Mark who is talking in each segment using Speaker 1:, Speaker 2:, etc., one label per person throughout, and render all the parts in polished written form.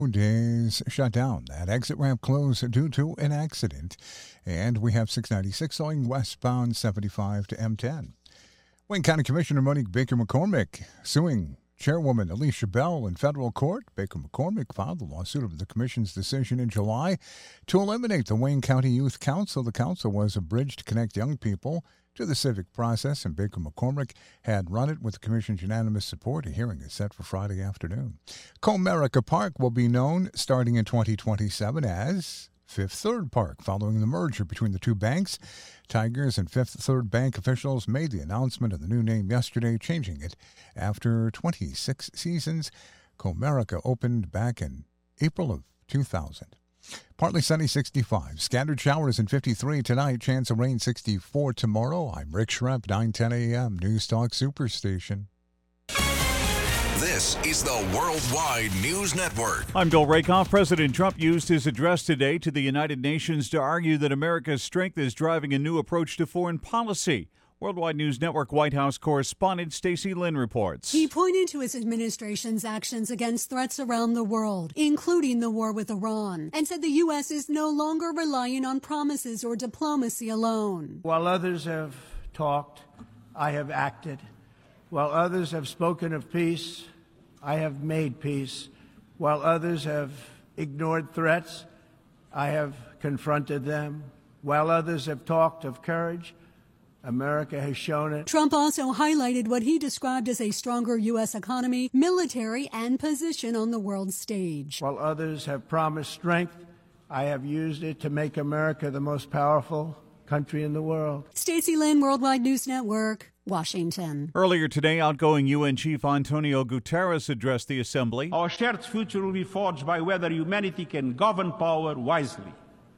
Speaker 1: Is shut down. That exit ramp closed due to an accident. And we have 696 going westbound 75 to M10. Wayne County Commissioner Monique Baker McCormick suing Chairwoman Alicia Bell in federal court. Baker McCormick filed a lawsuit of the commission's decision in July to eliminate the Wayne County Youth Council. The council was a bridge to connect young people to the civic process, and Baker McCormick had run it with the commission's unanimous support. A hearing is set for Friday afternoon. Comerica Park will be known starting in 2027 as Fifth Third Park, following the merger between the two banks. Tigers and Fifth Third Bank officials made the announcement of the new name yesterday, changing it after 26 seasons. Comerica opened back in April of 2000. Partly sunny, 65. Scattered showers in 53 tonight. Chance of rain, 64 tomorrow. I'm Rick Schremp, 9:10 a.m. News Talk Superstation.
Speaker 2: This is the Worldwide News Network.
Speaker 3: I'm Bill Rakoff. President Trump used his address today to the United Nations to argue that America's strength is driving a new approach to foreign policy. Worldwide News Network White House correspondent Stacey Lynn reports.
Speaker 4: He pointed to his administration's actions against threats around the world, including the war with Iran, and said the U.S. is no longer relying on promises or diplomacy alone.
Speaker 5: While others have talked, I have acted. While others have spoken of peace, I have made peace. While others have ignored threats, I have confronted them. While others have talked of courage, America has shown it.
Speaker 4: Trump also highlighted what he described as a stronger U.S. economy, military, and position on the world stage.
Speaker 5: While others have promised strength, I have used it to make America the most powerful country in the world.
Speaker 4: Stacey Lynn, Worldwide News Network, Washington.
Speaker 3: Earlier today, outgoing UN Chief Antonio Guterres addressed the assembly.
Speaker 6: Our shared future will be forged by whether humanity can govern power wisely,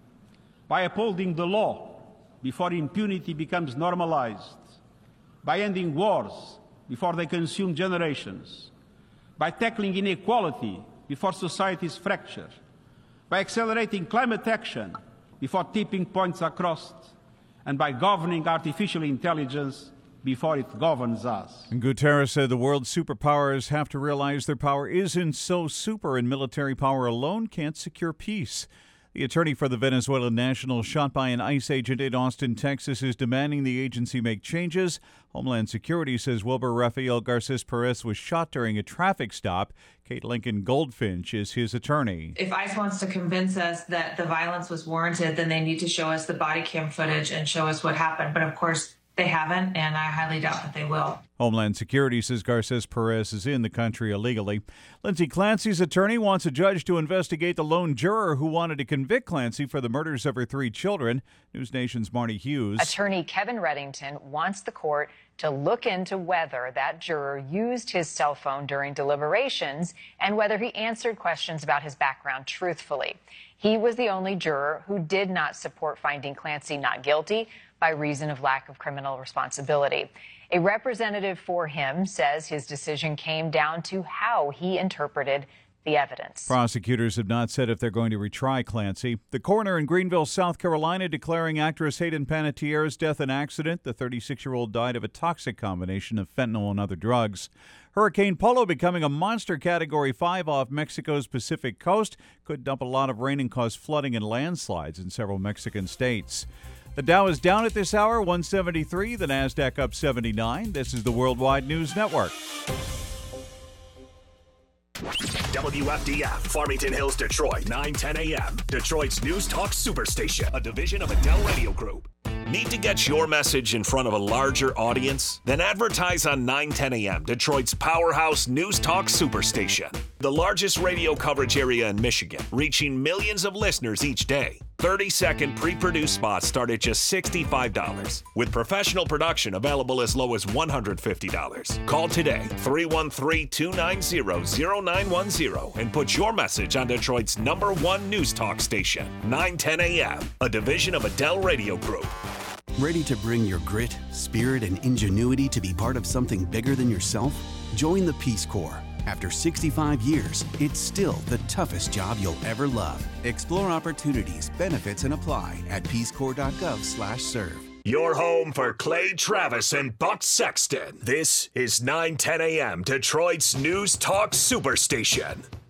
Speaker 6: by upholding the law before impunity becomes normalized, by ending wars before they consume generations, by tackling inequality before societies fracture, by accelerating climate action before tipping points are crossed, and by governing artificial intelligence before it governs us.
Speaker 3: And Guterres said the world's superpowers have to realize their power isn't so super, and military power alone can't secure peace. The attorney for the Venezuelan national shot by an ICE agent in Austin, Texas, is demanding the agency make changes. Homeland Security says Wilbur Rafael Garces Perez was shot during a traffic stop. Kate Lincoln Goldfinch is his attorney.
Speaker 7: If ICE wants to convince us that the violence was warranted, then they need to show us the body cam footage and show us what happened. But of course, they haven't, and I highly doubt that they will.
Speaker 3: Homeland Security says Garces Perez is in the country illegally. Lindsay Clancy's attorney wants a judge to investigate the lone juror who wanted to convict Clancy for the murders of her 3 children. News Nation's Marty Hughes.
Speaker 8: Attorney Kevin Reddington wants the court to look into whether that juror used his cell phone during deliberations and whether he answered questions about his background truthfully. He was the only juror who did not support finding Clancy not guilty by reason of lack of criminal responsibility. A representative for him says his decision came down to how he interpreted the evidence.
Speaker 3: Prosecutors have not said if they're going to retry Clancy. The coroner in Greenville, South Carolina, declaring actress Hayden Panettiere's death an accident. The 36-year-old died of a toxic combination of fentanyl and other drugs. Hurricane Polo becoming a monster Category 5 off Mexico's Pacific coast. Could dump a lot of rain and cause flooding and landslides in several Mexican states. The Dow is down at this hour, 173. The Nasdaq up 79. This is the Worldwide News Network.
Speaker 9: WFDF, Farmington Hills, Detroit, 9:10 a.m. Detroit's News Talk Superstation, a division of Adele Radio Group. Need to get your message in front of a larger audience? Then advertise on 9:10 a.m., Detroit's powerhouse News Talk Superstation. The largest radio coverage area in Michigan, reaching millions of listeners each day. 30-second pre-produced spots start at just $65, with professional production available as low as $150. Call today, 313-290-0910, and put your message on Detroit's #1 News Talk station, 9:10 a.m., a division of Adele Radio Group.
Speaker 10: Ready to bring your grit, spirit, and ingenuity to be part of something bigger than yourself? Join the Peace Corps. After 65 years, it's still the toughest job you'll ever love. Explore opportunities, benefits, and apply at peacecorps.gov/serve.
Speaker 9: Your home for Clay Travis and Buck Sexton. This is 9:10 a.m. Detroit's News Talk Superstation.